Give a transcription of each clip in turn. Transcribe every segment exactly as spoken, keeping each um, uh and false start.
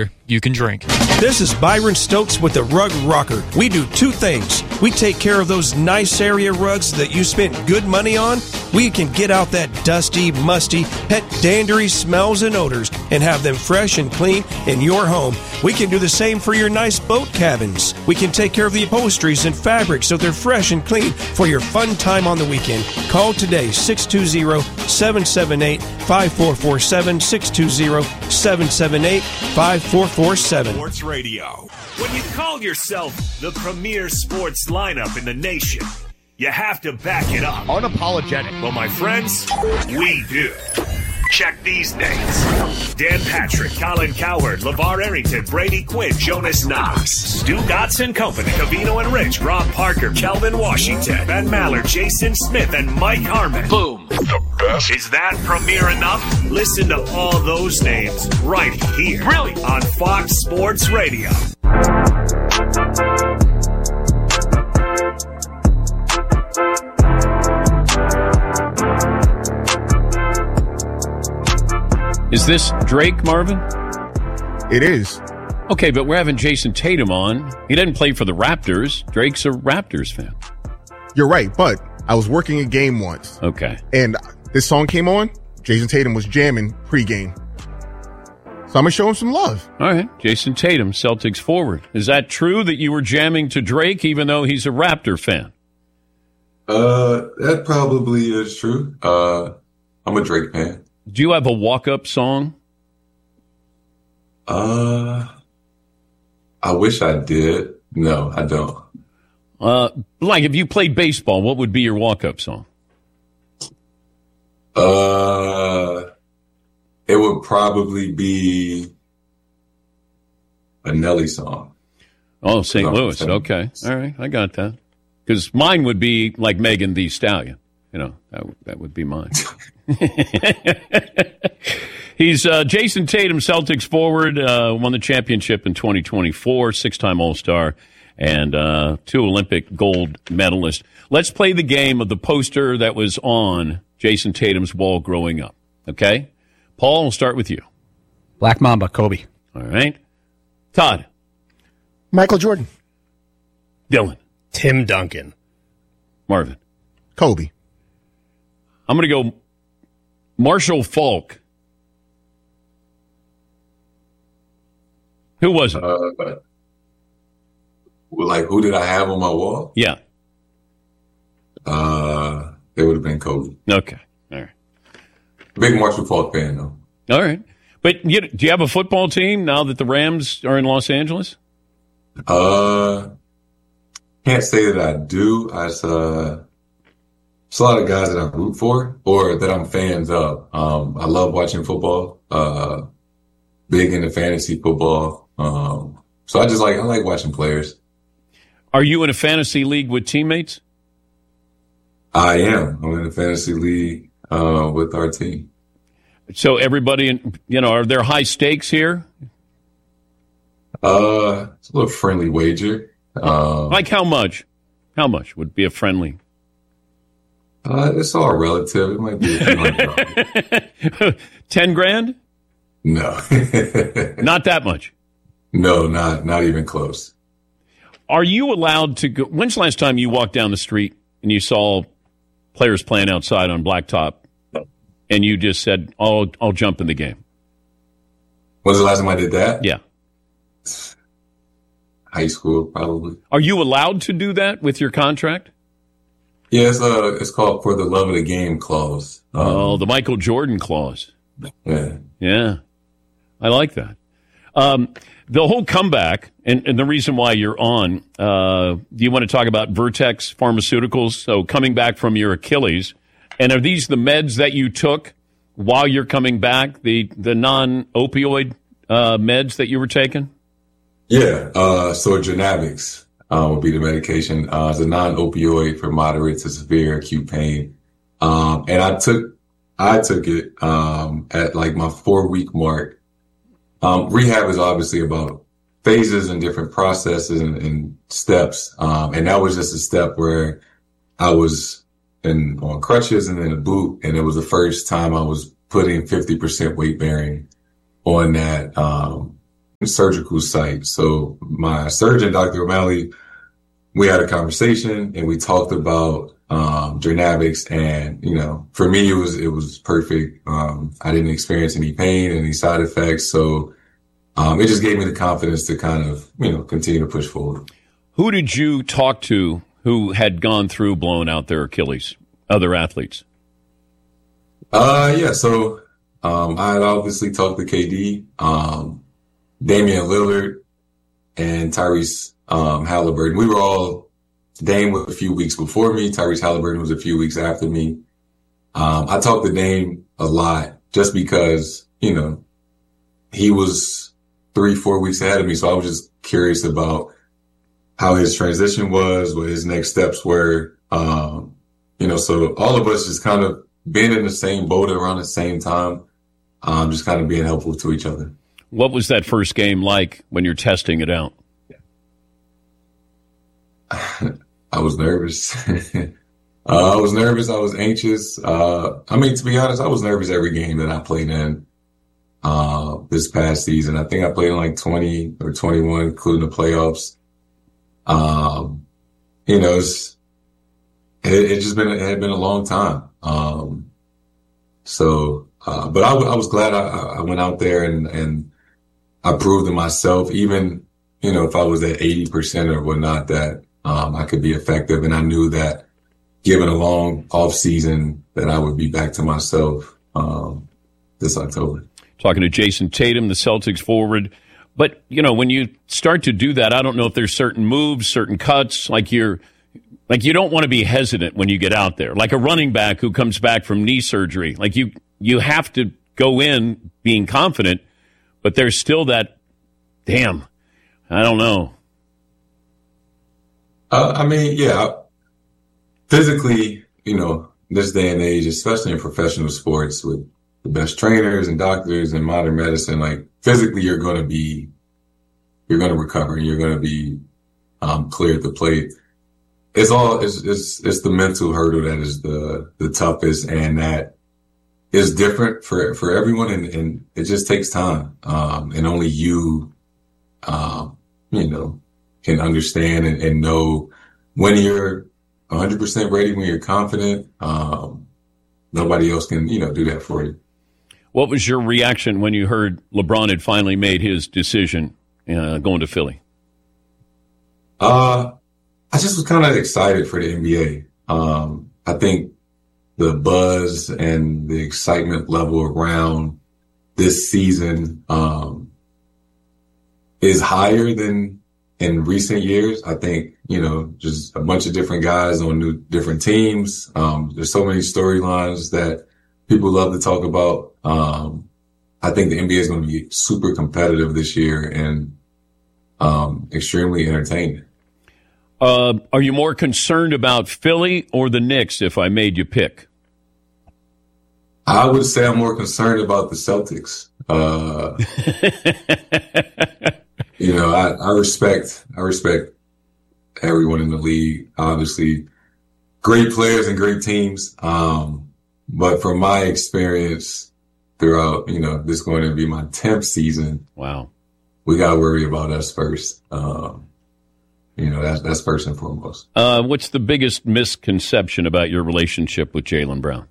you can drink. This is Byron Stokes with the Rug Rocker. We do two things. We take care of those nice area rugs that you spent good money on. We can get out that dusty, musty, pet dandery smells and odors and have them fresh and clean in your home. We can do the same for your nice boat cabins. We can take care of the upholsteries and fabrics so they're fresh and clean for your fun time on the weekend. Call today, six two zero, seven seven eight, five four four seven, six two zero, seven seven eight, five four four seven. Sports Radio. When you call yourself the premier sports lineup in the nation, you have to back it up. Unapologetic. Well, my friends, we do. Check these names. Dan Patrick, Colin Cowherd, LeVar Arrington, Brady Quinn, Jonas Knox, Stu Dotson Company, Cavino and Rich, Rob Parker, Kelvin Washington, Ben Maller, Jason Smith, and Mike Harmon. Boom. The best. Is that premier enough? Listen to all those names right here. Really? On Fox Sports Radio. Is this Drake, Marvin? It is. Okay, but we're having Jason Tatum on. He didn't play for the Raptors. Drake's a Raptors fan. You're right, but I was working a game once. Okay. And this song came on. Jason Tatum was jamming pregame. So I'm going to show him some love. All right. Jason Tatum, Celtics forward. Is that true that you were jamming to Drake even though he's a Raptor fan? Uh, that probably is true. Uh, I'm a Drake fan. Do you have a walk-up song? Uh, I wish I did. No, I don't. Uh, like if you played baseball, what would be your walk-up song? Uh, it would probably be a Nelly song. Oh, Saint Louis. Okay. All right. I got that. Because mine would be like Megan Thee Stallion. You know, that, w- that would be mine. He's uh, Jason Tatum, Celtics forward, uh, won the championship in twenty twenty-four, six-time All-Star, and uh, two Olympic gold medalist. Let's play the game of the poster that was on Jason Tatum's wall growing up, okay? Paul, we'll start with you. Black Mamba, Kobe. All right. Todd. Michael Jordan. Dylan. Tim Duncan. Marvin. Kobe. I'm going to go Marshall Falk. Who was it? Uh, well, like, who did I have on my wall? Yeah. Uh, it would have been Kobe. Okay. All right. Big Marshall Falk fan, though. All right. But you, do you have a football team now that the Rams are in Los Angeles? Uh, can't say that I do. I just, uh, There's a lot of guys that I root for or that I'm fans of. Um, I love watching football, uh, big into fantasy football. Um, so I just like, I like watching players. Are you in a fantasy league with teammates? I am. I'm in a fantasy league, uh, with our team. So everybody, in, you know, are there high stakes here? Uh, it's a little friendly wager. Um, like how much? How much would be a friendly? Uh, it's all relative. It might be a few hundred dollars. Ten grand? No. Not that much? No, not not even close. Are you allowed to go? When's the last time you walked down the street and you saw players playing outside on blacktop and you just said, oh, I'll jump in the game? When's the last time I did that? Yeah. High school, probably. Are you allowed to do that with your contract? Yeah, it's, uh, it's called For the Love of the Game clause. Um, oh, the Michael Jordan clause. Yeah. Yeah. I like that. Um, the whole comeback, and, and the reason why you're on, uh, do you want to talk about Vertex Pharmaceuticals? So coming back from your Achilles, and are these the meds that you took while you're coming back, the, the non-opioid uh, meds that you were taking? Yeah, uh, so Genavix uh, would be the medication. Uh, it's a non-opioid for moderate to severe acute pain. Um, and I took, I took it um, at like my four week mark. Um, rehab is obviously about phases and different processes and, and steps. Um, and that was just a step where I was in on crutches and in a boot. And it was the first time I was putting fifty percent weight bearing on that, um, surgical site. So my surgeon, Doctor O'Malley, we had a conversation and we talked about um, Journavx, and you know, for me, it was it was perfect. Um, I didn't experience any pain, any side effects, so um, it just gave me the confidence to kind of you know continue to push forward. Who did you talk to who had gone through blowing out their Achilles? Other athletes? Uh, yeah. So um, I had obviously talked to K D, um, Damian Lillard, and Tyrese um, Halliburton. We were all. Dame was a few weeks before me. Tyrese Halliburton was a few weeks after me. Um, I talked to Dame a lot just because, you know, he was three, four weeks ahead of me. So I was just curious about how his transition was, what his next steps were. Um, you know, so all of us just kind of being in the same boat around the same time, um, just kind of being helpful to each other. What was that first game like when you're testing it out? I was nervous. uh, I was nervous. I was anxious. Uh, I mean, to be honest, I was nervous every game that I played in uh, this past season. I think I played in like twenty or twenty-one, including the playoffs. Um, you know, it's, it, it just been, it had been a long time. Um, so, uh, but I, I was glad I, I went out there and, and I proved to myself, even, you know, if I was at eighty percent or whatnot, that, Um, I could be effective, and I knew that given a long off season that I would be back to myself um, this October. Talking to Jason Tatum, the Celtics forward. But, you know, when you start to do that, I don't know if there's certain moves, certain cuts, like you're, like you don't want to be hesitant when you get out there. Like a running back who comes back from knee surgery. Like you, you have to go in being confident, but there's still that, damn, I don't know. Uh, I mean, yeah, physically, you know, this day and age, especially in professional sports with the best trainers and doctors and modern medicine, like physically you're going to be, you're going to recover and you're going to be um, clear at the plate. It's all, it's, it's, it's the mental hurdle that is the, the toughest, and that is different for, for everyone. And, and it just takes time. Um, and only you, um, you know, can understand and, and know when you're one hundred percent ready, when you're confident. Um, nobody else can, you know, do that for you. What was your reaction when you heard LeBron had finally made his decision uh, going to Philly? Uh, I just was kind of excited for the N B A. Um, I think the buzz and the excitement level around this season um, is higher than in recent years. I think, you know, just a bunch of different guys on new, different teams. Um, there's so many storylines that people love to talk about. Um, I think the N B A is going to be super competitive this year and um, extremely entertaining. Uh, are you more concerned about Philly or the Knicks, if I made you pick? I would say I'm more concerned about the Celtics. Uh, You know, I, I respect, I respect everyone in the league. Obviously, great players and great teams. Um, but from my experience throughout, you know, this is going to be my tenth season. Wow. We got to worry about us first. Um, you know, that's, that's first and foremost. Uh, what's the biggest misconception about your relationship with Jaylen Brown?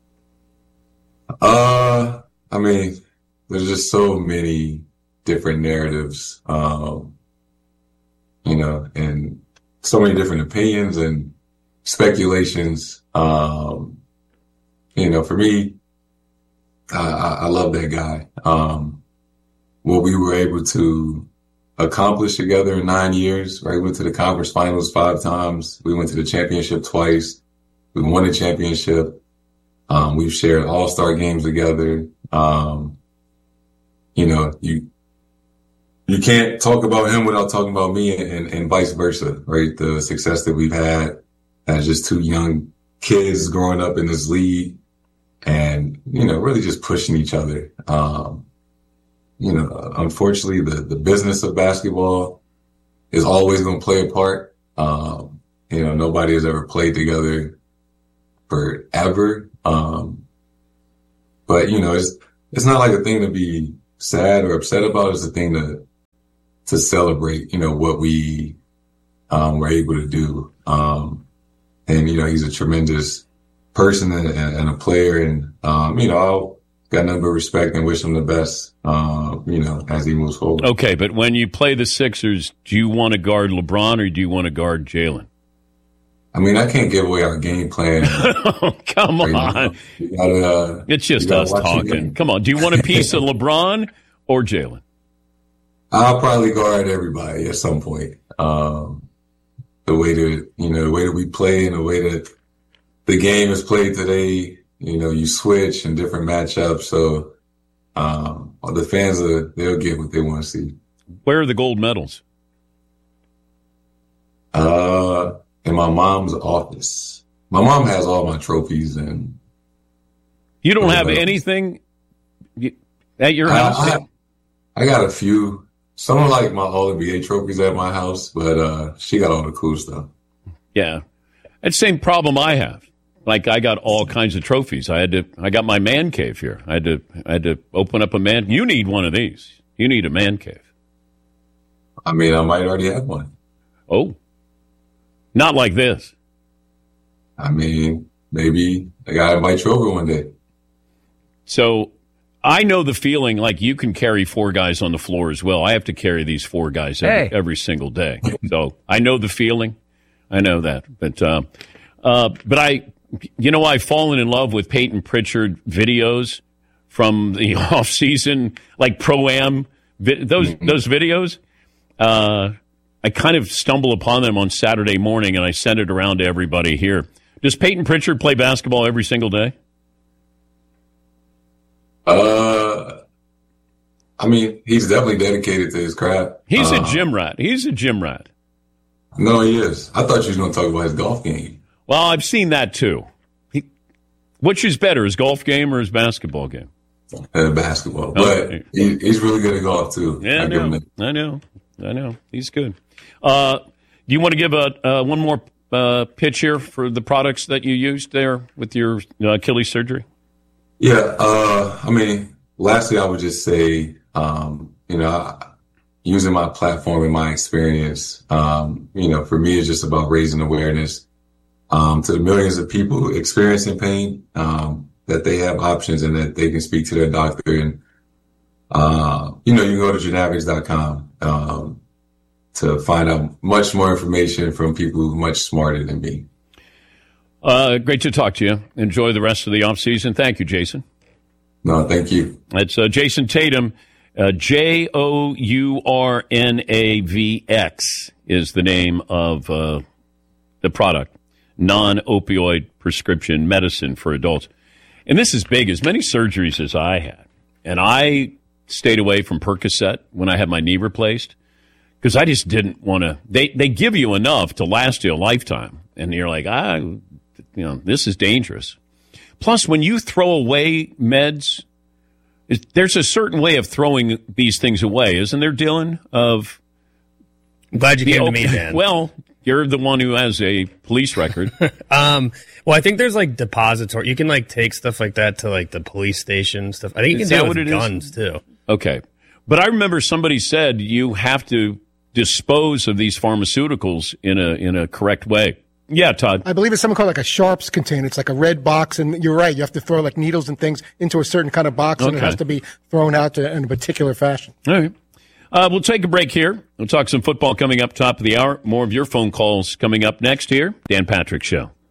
Uh, I mean, there's just so many different narratives, um, you know, and so many different opinions and speculations. Um, you know, for me, I, I love that guy. Um, what we were able to accomplish together in nine years, right? We went to the conference finals five times. We went to the championship twice. We won the championship. Um, we've shared all-star games together. Um, you know, you, You can't talk about him without talking about me, and, and vice versa, right? The success that we've had as just two young kids growing up in this league and, you know, really just pushing each other. Um, you know, unfortunately, the, the business of basketball is always going to play a part. Um, you know, nobody has ever played together forever. Um, but, you know, it's, it's not like a thing to be sad or upset about. It's a thing to to celebrate, you know, what we um, were able to do. Um, and, you know, he's a tremendous person and, and a player. And, um, you know, I've got nothing but respect and wish him the best, uh, you know, as he moves forward. Okay, but when you play the Sixers, do you want to guard LeBron or do you want to guard Jalen? I mean, I can't give away our game plan. Oh, come right on. Gotta, uh, it's just us talking. Come on. Do you want a piece of LeBron or Jalen? I'll probably guard everybody at some point. Um, the way that, you know, the way that we play and the way that the game is played today, you know, you switch in different matchups. So um, the fans, are, they'll get what they want to see. Where are the gold medals? Uh, in my mom's office. My mom has all my trophies. And you don't have anything at your house? I, I, I got a few. Some are like my All N B A trophies at my house, but uh, she got all the cool stuff. Yeah. That's the same problem I have. Like, I got all kinds of trophies. I had to, I got my man cave here. I had to, I had to open up a man. You need one of these. You need a man cave. I mean, I might already have one. Oh. Not like this. I mean, maybe I got to invite you over one day. So I know the feeling like you can carry four guys on the floor as well. I have to carry these four guys every, hey. every single day. So I know the feeling. I know that. But, uh, uh, but I, you know, I've fallen in love with Peyton Pritchard videos from the off season, like Pro-Am, those, mm-hmm. those videos. Uh, I kind of stumble upon them on Saturday morning, and I send it around to everybody here. Does Peyton Pritchard play basketball every single day? Uh, I mean, he's definitely dedicated to his craft. He's uh, a gym rat. He's a gym rat. No, he is. I thought you were going to talk about his golf game. Well, I've seen that too. He, which is better, his golf game or his basketball game? Uh, basketball, but okay. he, he's really good at golf too. Yeah, I know. I know. I know. He's good. Uh, do you want to give a uh, one more uh, pitch here for the products that you used there with your uh, Achilles surgery? Yeah. Uh, I mean, lastly, I would just say, um, you know, I, using my platform and my experience, um, you know, for me, it's just about raising awareness um, to the millions of people experiencing pain, um, that they have options and that they can speak to their doctor. And, uh, you know, you can go to Genavix dot com um, to find out much more information from people who are much smarter than me. Uh, great to talk to you. Enjoy the rest of the offseason. Thank you, Jason. No, thank you. It's uh, Jason Tatum. Uh, J O U R N A V X is the name of uh, the product, non-opioid prescription medicine for adults. And this is big, as many surgeries as I had. And I stayed away from Percocet when I had my knee replaced because I just didn't want to. They, they give you enough to last you a lifetime. And you're like, ah, you know, this is dangerous. Plus, when you throw away meds, there's a certain way of throwing these things away, isn't there, Dylan? Of I'm glad you came op- to me, Dan. Well, you're the one who has a police record. um, well, I think there's like depository. You can like take stuff like that to like the police station stuff. I think you Is can that do it what with it guns is? too. Okay, but I remember somebody said you have to dispose of these pharmaceuticals in a in a correct way. Yeah, Todd. I believe it's something called like a Sharps container. It's like a red box, and you're right. You have to throw like needles and things into a certain kind of box, and Okay. it has to be thrown out to, in a particular fashion. All right. Uh, we'll take a break here. We'll talk some football coming up top of the hour. More of your phone calls coming up next here. Dan Patrick Show.